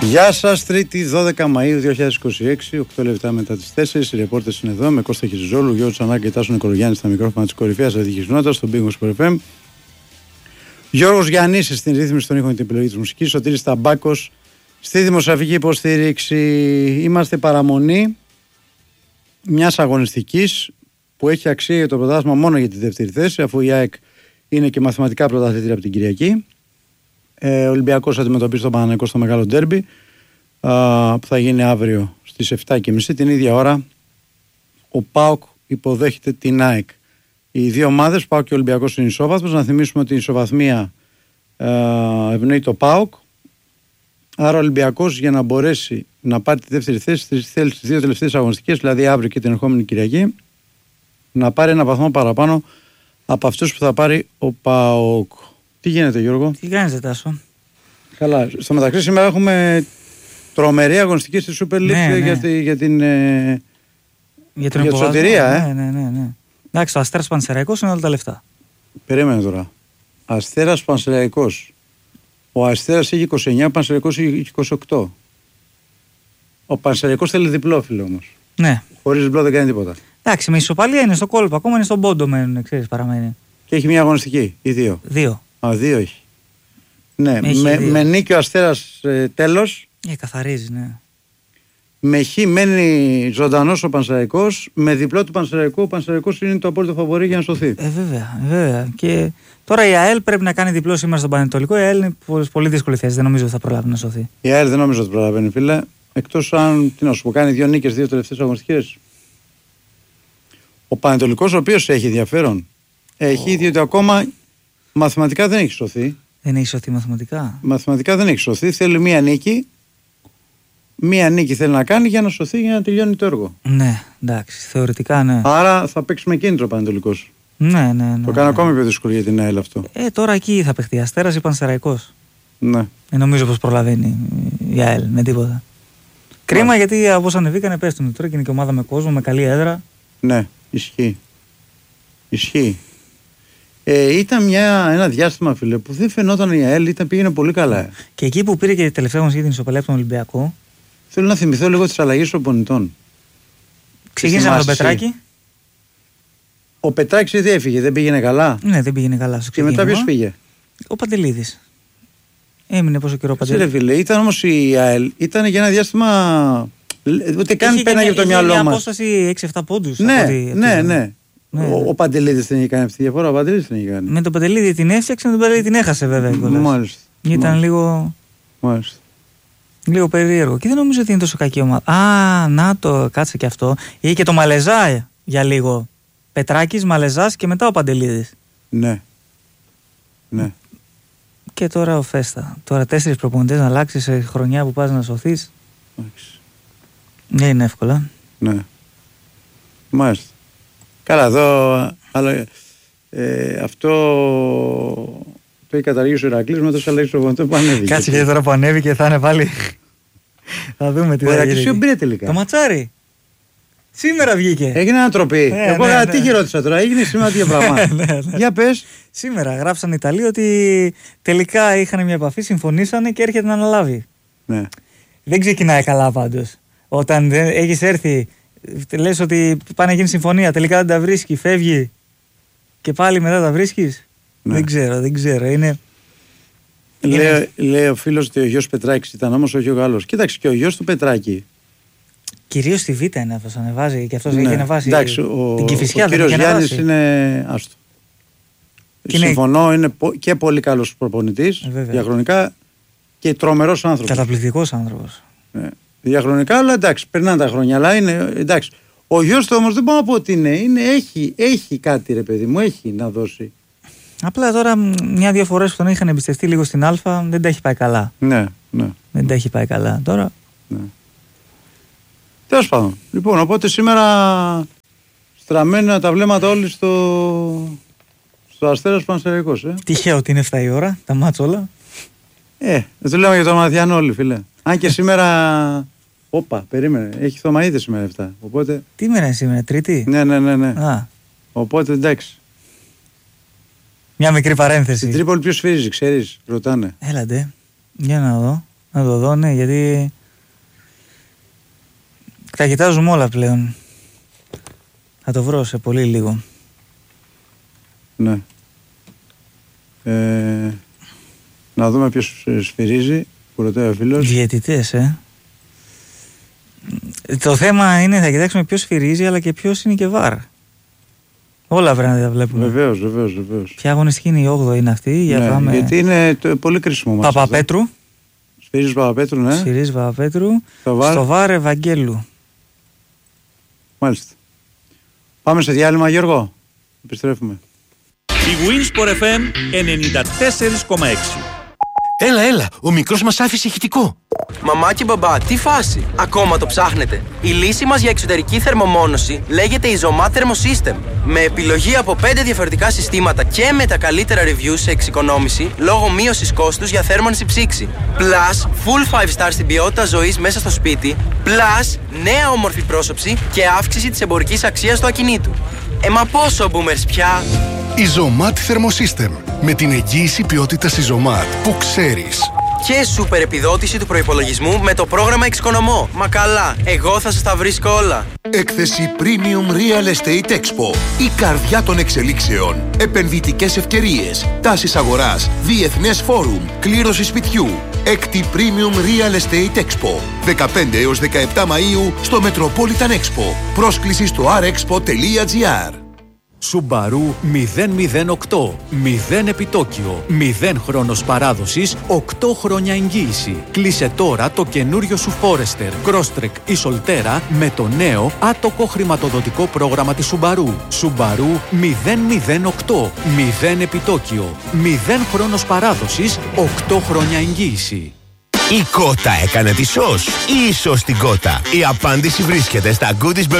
Γεια σας, Τρίτη 12 Μαΐου 2026, 8 λεπτά μετά τις 4. Οι ρεπόρτες είναι εδώ με Κώστα Χιζόλου, Γιώργο Τσανάκη και Τάσο Νικολογιάννη στα μικρόφωνα της κορυφαίας αθλητικής κοινότητας, στον Big Wings FM. Γιώργος Γιαννίσης στην ρύθμιση των ήχων και την επιλογή της μουσικής, Σωτήρης Ταμπάκος στη δημοσιογραφική υποστήριξη. Είμαστε παραμονή μιας αγωνιστικής που έχει αξία για το πρωτάθλημα μόνο για τη δεύτερη θέση, αφού η ΑΕΚ είναι και μαθηματικά πρωταθλήτρια από την Κυριακή. Ο Ολυμπιακός αντιμετωπίζει τον Παναθηναϊκό στο μεγάλο ντέρμπι που θα γίνει αύριο στις 7:30. Την ίδια ώρα ο ΠΑΟΚ υποδέχεται την ΑΕΚ. Οι δύο ομάδες, ΠΑΟΚ και ο Ολυμπιακός, είναι ισόβαθμος. Να θυμίσουμε ότι η ισοβαθμία ευνοεί το ΠΑΟΚ. Άρα ο Ολυμπιακός, για να μπορέσει να πάρει τη δεύτερη θέση, θέλει στις δύο τελευταίες αγωνιστικές, δηλαδή αύριο και την ερχόμενη Κυριακή, να πάρει ένα βαθμό παραπάνω από αυτούς που θα πάρει ο ΠΑΟΚ. Τι γίνεται, Γιώργο? Τι κάνεις, Τάσο? Καλά. Στο μεταξύ, σήμερα έχουμε τρομερή αγωνιστική στη Super League για τη σωτηρία. Ναι. Εντάξει, ο Αστέρας Πανσεραϊκός είναι όλα τα λεφτά. Περίμενε τώρα. Αστέρας Πανσεραϊκός. Ο Αστέρας έχει 29, ο Πανσεραϊκός έχει 28. Ο Πανσεραϊκός θέλει διπλό, φίλε, όμως. Ναι. Χωρίς διπλό δεν κάνει τίποτα. Εντάξει, με ισοπαλία είναι στο κόλπο. Ακόμα είναι στον πόντο μένουν, ξέρεις, παραμένει. Και έχει μια αγωνιστική ή δύο? Δύο έχει. Ναι, με νίκη ο Αστέρας τέλος. Καθαρίζει, ναι. Με χ μένει ζωντανός ο Πανσεραϊκός. Με διπλό του Πανσεραϊκού, ο Πανσεραϊκός είναι το απόλυτο φαβορί για να σωθεί. Βέβαια. Και τώρα η ΑΕΛ πρέπει να κάνει διπλό σήμερα στον Πανετολικό. Η ΑΕΛ είναι πολύ δύσκολη θέση. Δεν νομίζω ότι θα προλάβει να σωθεί. Η ΑΕΛ δεν νομίζω ότι προλαβαίνει, φίλε. Εκτός αν, τι να σου πω, κάνει δύο νίκες, δύο τελευταίες αγωνιστικές. Ο Πανετολικός, ο οποίος έχει ενδιαφέρον, έχει, διότι ακόμα μαθηματικά δεν έχει σωθεί. Δεν έχει σωθεί μαθηματικά. Μαθηματικά δεν έχει σωθεί. Θέλει μία νίκη. Μία νίκη θέλει να κάνει για να σωθεί, για να τελειώνει το έργο. Ναι, εντάξει, θεωρητικά ναι. Άρα θα παίξουμε κίνητρο ο Πανετολικός. Ναι. Το κάνει ακόμη πιο δύσκολο για την ΑΕΛ αυτό. Τώρα εκεί θα παιχτεί Αστέρας ή Πανσεραϊκός. Ναι. Νομίζω πως προλαβαίνει η ΑΕΛ με τίποτα. Κρίμα, γιατί όπως ανεβήκανε πέφτουν. Τώρα και είναι και ομάδα με κόσμο, με καλή έδρα. Ναι, ισχύει. Ήταν ένα διάστημα, φίλε, που δεν φαινόταν η ΑΕΛ, πήγαινε πολύ καλά. Και εκεί που πήρε και η τελευταία μας για την ισοπαλία από τον Ολυμπιακό. Θέλω να θυμηθώ λίγο τις αλλαγές των προπονητών. Ξεκίνησαμε με τον Πετράκη. Ο Πετράκης δεν έφυγε, δεν πήγαινε καλά. Ναι, δεν πήγαινε καλά. Και μετά ποιος πήγε? Ο Παντελίδης. Έμεινε πόσο καιρό ο Παντελίδης. Φίλε, ήταν όμως η ΑΕΛ, ήταν για ένα διάστημα. Ούτε καν πέναγε από το μυαλό μας. Είχε μια απόσταση 6-7 πόντους. Ναι. Ο Παντελίδης την είχε κάνει αυτή τη διαφορά. Ο Παντελίδης την είχε κάνει. Με τον Παντελίδη την έφτιαξε, με τον Παντελίδη την έχασε βέβαια. Μάλιστα. Ήταν λίγο. Μάλιστα. Λίγο περίεργο. Και δεν νομίζω ότι είναι τόσο κακή ομάδα. Να το κάτσε και αυτό. Είχε και το Μαλεζά για λίγο. Πετράκης, Μαλεζάς και μετά ο Παντελίδης. Ναι. Και τώρα ο Φέστα. Τώρα 4 προπονητές να αλλάξεις σε χρονιά που πας να σωθείς. Δεν είναι εύκολα. Ναι. Μάλιστα. Καλά, εδώ αυτό το έχει καταργήσει ο Ηρακλής με τόσο αλλαγές προπονητών που ανέβηκε. Κάτσε και τώρα που ανέβηκε θα είναι πάλι. Θα δούμε τι θα γίνει. Ο Ηρακλής πήρε τελικά. Το ματσάρι. Σήμερα βγήκε. Έγινε ανατροπή. Εγώ τι ρώτησα τώρα, έγινε σήμερα τέτοια πράγματα. Για πες. Σήμερα γράψαν οι Ιταλοί ότι τελικά είχαν μια επαφή, συμφωνήσανε και έρχεται να αναλάβει. Ναι. Δεν ξεκινάει καλά πάντως. Όταν έχεις έρθει, λες ότι πάνε να γίνει συμφωνία, τελικά δεν τα βρίσκει, φεύγει και πάλι μετά τα βρίσκεις. Ναι. Δεν ξέρω. Λέει ο φίλος ότι ο γιος Πετράκης ήταν, όμως όχι ο Γάλλος. Κοίταξε, και ο γιος του Πετράκη. Κυρίως στη Β' είναι αυτός, ανεβάζει και αυτός έχει ανεβάσει. Εντάξει, την Κηφισιά. Ο κύριος Γιάννης είναι άστο. Συμφωνώ, είναι και πολύ καλός προπονητής διαχρονικά και τρομερός άνθρωπος. Καταπληκτικός άνθρωπος. Ναι. Διαχρονικά, αλλά εντάξει, περνάνε τα χρόνια. Αλλά είναι εντάξει. Ο γιος του όμως δεν μπορώ να πω ότι έχει κάτι, ρε παιδί μου, έχει να δώσει. Απλά τώρα μια-δύο φορές που τον είχαν εμπιστευτεί λίγο στην Α, δεν τα έχει πάει καλά. Ναι. Δεν τα έχει πάει καλά τώρα. Ναι. Τέλος πάντων. Λοιπόν, οπότε σήμερα στραμμένα τα βλέμματα όλοι στο Αστέρας Πανσεραϊκός. Τυχαίο ότι είναι 7 η ώρα, τα μάτς όλα. Δεν το λέμε για τον Μαθιανό όλοι, φίλε. Αν και σήμερα. Όπα, περίμενε. Έχει Θωμαΐδες σήμερα 7. Οπότε. Τι μέρα είναι σήμερα, Τρίτη? Ναι. Οπότε εντάξει. Μια μικρή παρένθεση. Στην Τρίπολη ποιος σφυρίζει, ξέρεις, ρωτάνε. Έλαντε. Για να δω. Να το δω, ναι, γιατί τα κοιτάζουμε όλα πλέον. Θα το βρω σε πολύ λίγο. Ναι. Να δούμε ποιος σφυρίζει, που ρωτάει ο φίλος. Διαιτητές, Το θέμα είναι, θα κοιτάξουμε ποιος σφυρίζει, αλλά και ποιος είναι και βάρ. Όλα πρέπει να τα βλέπουμε. Βεβαίως. Ποια αγωνιστική είναι η 8η είναι αυτή? Για πάμε... Γιατί είναι πολύ κρίσιμο μας. Παπαπέτρου. Σφυρίζει Παπαπέτρου, ναι. Σφυρίζει Παπαπέτρου. Στο βάρ Ευαγγέλου. Μάλιστα. Πάμε σε διάλειμμα, Γιώργο. Επιστρέφουμε. Η Winsport FM 94,6. Έλα, ο μικρός μας άφησε ηχητικό. Μαμά και μπαμπά, τι φάση? Ακόμα το ψάχνετε? Η λύση μας για εξωτερική θερμομόνωση λέγεται Isomat Thermosystem. Με επιλογή από 5 διαφορετικά συστήματα και με τα καλύτερα reviews σε εξοικονόμηση λόγω μείωσης κόστους για θέρμανση ψήξη. Plus, full 5 star στην ποιότητα ζωής μέσα στο σπίτι. Plus, νέα όμορφη πρόσωψη και αύξηση της εμπορικής αξίας του ακινήτου. Μα πόσο boomers πια? Isomat Thermosystem. Με την εγγύηση ποιότητας Isomat που ξέρεις. Και σούπερ επιδότηση του προϋπολογισμού με το πρόγραμμα Εξοικονομώ. Μα καλά, εγώ θα σας τα βρίσκω όλα. Έκθεση Premium Real Estate Expo. Η καρδιά των εξελίξεων. Επενδυτικές ευκαιρίες. Τάσεις αγοράς. Διεθνές φόρουμ. Κλήρωση σπιτιού. Έκτη Premium Real Estate Expo. 15 έως 17 Μαΐου στο Metropolitan Expo. Πρόσκληση στο rexpo.gr. Subaru 008. 0 επιτόκιο. 0 χρόνος παράδοσης. 8 χρόνια εγγύηση. Κλείσε τώρα το καινούριο σου Forester, Crosstrek ή Solterra με το νέο άτοκο χρηματοδοτικό πρόγραμμα της Subaru. Subaru 008. 0 επιτόκιο. 0 χρόνος παράδοσης. 8 χρόνια εγγύηση. Η κότα έκανε τη σως ή η σως την κότα? Η απάντηση βρίσκεται στα Goodies